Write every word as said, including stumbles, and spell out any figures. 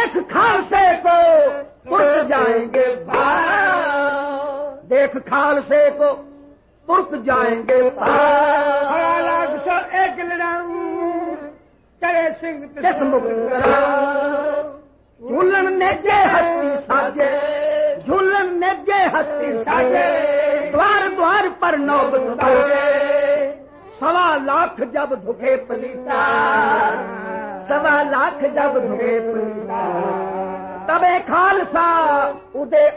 देख खालसे को तुर्क जाएंगे भाग, देख खालसे को तुर्क जाएंगे भाग। सौ एक लड़ाऊ करे सिंह किस मुकरा झूलन नेजे हस्ती साजे, झूलन नेजे हस्ती साजे, द्वार द्वार पर नौबत ताजे। सवा लाख जब धुके पलीता, सवा लाख जब धुके पलीता, तबे खालसा उदे